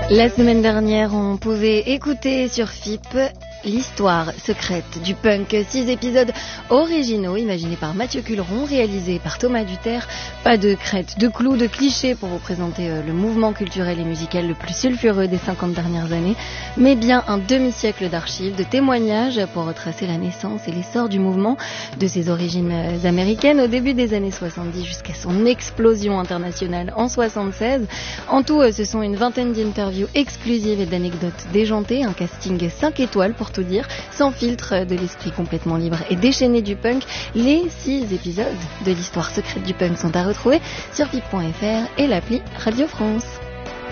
La semaine dernière, on pouvait écouter sur FIP l'histoire secrète du punk. 6 épisodes originaux imaginés par Mathieu Culeron, réalisés par Thomas Duterre. Pas de crête, de clous, de clichés pour vous présenter le mouvement culturel et musical le plus sulfureux des 50 dernières années, mais bien un demi-siècle d'archives, de témoignages pour retracer la naissance et l'essor du mouvement, de ses origines américaines au début des années 70 jusqu'à son explosion internationale en 76. En tout, ce sont une vingtaine d'interviews exclusives et d'anecdotes déjantées, un casting 5 étoiles pour tout dire, sans filtre, de l'esprit complètement libre et déchaîné du punk. Les 6 épisodes de l'histoire secrète du punk sont à retrouver sur FIP.fr et l'appli Radio France.